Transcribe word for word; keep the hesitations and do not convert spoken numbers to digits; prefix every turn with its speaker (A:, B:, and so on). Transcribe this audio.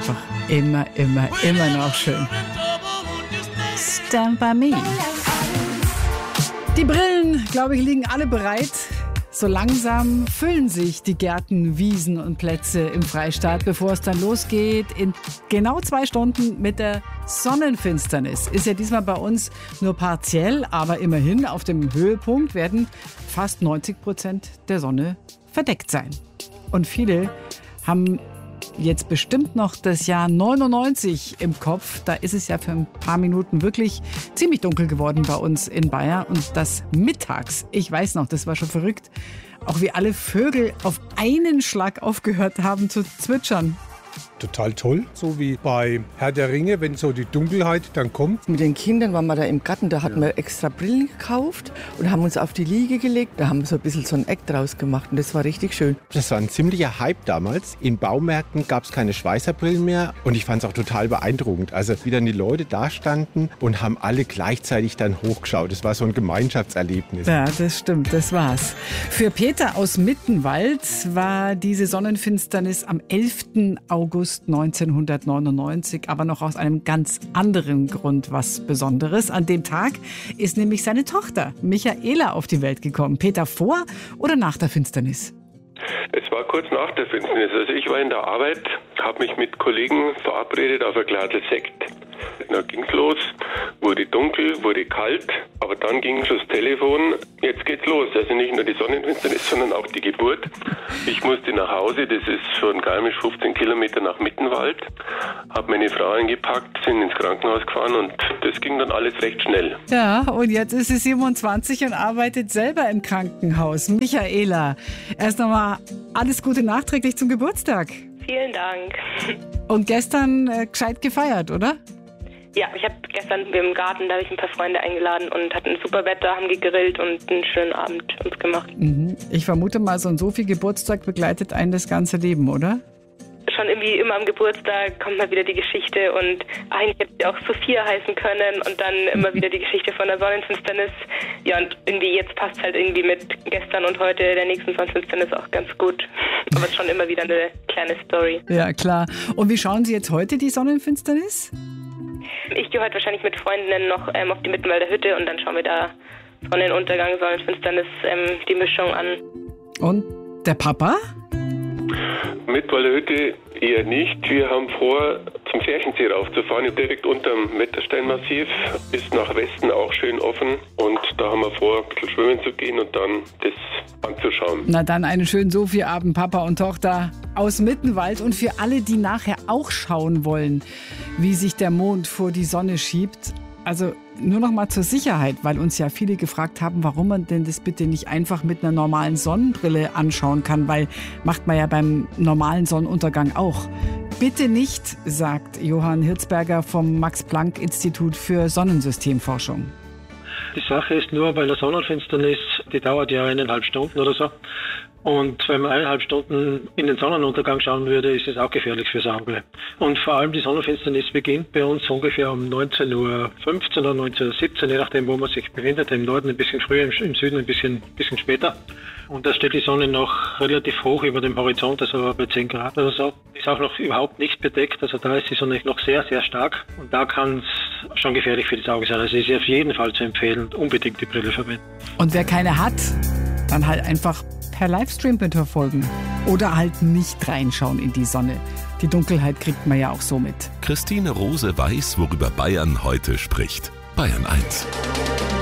A: einfach immer, immer, immer noch schön. Stand by me. Die Brillen, glaube ich, liegen alle bereit. So langsam füllen sich die Gärten, Wiesen und Plätze im Freistaat, bevor es dann losgeht. In genau zwei Stunden mit der Sonnenfinsternis. Ist ja diesmal bei uns nur partiell, aber immerhin auf dem Höhepunkt werden fast neunzig Prozent der Sonne verdeckt sein. Und viele haben jetzt bestimmt noch das Jahr neunundneunzig im Kopf. Da ist es ja für ein paar Minuten wirklich ziemlich dunkel geworden bei uns in Bayern. Und das mittags, ich weiß noch, das war schon verrückt, auch wie alle Vögel auf einen Schlag aufgehört haben zu zwitschern.
B: Total toll, so wie bei Herr der Ringe, wenn so die Dunkelheit dann kommt.
C: Mit den Kindern waren wir da im Garten, da hatten wir extra Brillen gekauft und haben uns auf die Liege gelegt. Da haben wir so ein bisschen so ein Eck draus gemacht und das war richtig schön.
D: Das war ein ziemlicher Hype damals. In Baumärkten gab es keine Schweißerbrillen mehr und ich fand es auch total beeindruckend. Also wie dann die Leute da standen und haben alle gleichzeitig dann hochgeschaut. Das war so ein Gemeinschaftserlebnis.
A: Ja, das stimmt, das war's. Für Peter aus Mittenwald war diese Sonnenfinsternis am elften August neunzehnhundertneunundneunzig, aber noch aus einem ganz anderen Grund was Besonderes. An dem Tag ist nämlich seine Tochter Michaela auf die Welt gekommen. Peter, vor oder nach der Finsternis?
E: Es war kurz nach der Finsternis. Also ich war in der Arbeit, habe mich mit Kollegen verabredet auf ein Glas Sekt. Dann ging's los, wurde dunkel, wurde kalt, aber dann ging schon das Telefon, jetzt geht's los. Also nicht nur die Sonnenfinsternis, sondern auch die Geburt. Ich musste nach Hause, das ist schon garmisch fünfzehn Kilometer nach Mittenwald, habe meine Frau eingepackt, sind ins Krankenhaus gefahren und das ging dann alles recht schnell.
A: Ja, und jetzt ist sie siebenundzwanzig und arbeitet selber im Krankenhaus. Michaela, erst nochmal alles Gute nachträglich zum Geburtstag.
F: Vielen Dank.
A: Und gestern äh, gescheit gefeiert, oder?
F: Ja, ich habe gestern im Garten, da habe ich ein paar Freunde eingeladen und hatten ein super Wetter, haben gegrillt und einen schönen Abend uns gemacht.
A: Mhm. Ich vermute mal, so ein Sophie-Geburtstag begleitet einen das ganze Leben, oder?
F: Schon irgendwie immer am Geburtstag kommt mal wieder die Geschichte und eigentlich hätte sie auch Sophia heißen können und dann immer wieder die Geschichte von der Sonnenfinsternis. Ja, und irgendwie jetzt passt halt irgendwie mit gestern und heute der nächsten Sonnenfinsternis auch ganz gut. Aber es ist schon immer wieder eine kleine Story.
A: Ja, klar. Und wie schauen Sie jetzt heute die Sonnenfinsternis?
F: Ich gehe heute wahrscheinlich mit Freundinnen noch ähm, auf die Mittenwalder Hütte und dann schauen wir da Sonnenuntergang, Sonnenfinsternis, ähm, die Mischung an.
A: Und der Papa?
E: Mittenwalder Hütte eher nicht. Wir haben vor, zum Ferchensee raufzufahren, direkt unterm Wettersteinmassiv. Ist nach Westen auch schön offen und da haben wir vor, ein bisschen schwimmen zu gehen und dann das anzuschauen.
A: Na dann einen schönen Sophie-Abend, Papa und Tochter aus Mittenwald. Und für alle, die nachher auch schauen wollen, wie sich der Mond vor die Sonne schiebt, also nur noch mal zur Sicherheit, weil uns ja viele gefragt haben, warum man denn das bitte nicht einfach mit einer normalen Sonnenbrille anschauen kann, weil macht man ja beim normalen Sonnenuntergang auch. Bitte nicht, sagt Johann Hirzberger vom Max-Planck-Institut für Sonnensystemforschung.
G: Die Sache ist nur, bei der Sonnenfinsternis, die dauert ja eineinhalb Stunden oder so. Und wenn man eineinhalb Stunden in den Sonnenuntergang schauen würde, ist es auch gefährlich fürs Auge. Und vor allem die Sonnenfinsternis beginnt bei uns ungefähr um neunzehn Uhr fünfzehn oder neunzehn Uhr siebzehn, je nachdem, wo man sich befindet. Im Norden ein bisschen früher, im Süden ein bisschen, bisschen später. Und da steht die Sonne noch relativ hoch über dem Horizont, also bei zehn Grad oder so. Ist auch noch überhaupt nicht bedeckt, also da ist die Sonne noch sehr, sehr stark. Und da kann es schon gefährlich für das Auge sein. Also ist auf jeden Fall zu empfehlen, unbedingt die Brille verwenden.
A: Und wer keine hat, dann halt einfach per Livestream mitverfolgen. Oder halt nicht reinschauen in die Sonne. Die Dunkelheit kriegt man ja auch so mit.
H: Christine Rose weiß, worüber Bayern heute spricht. Bayern eins.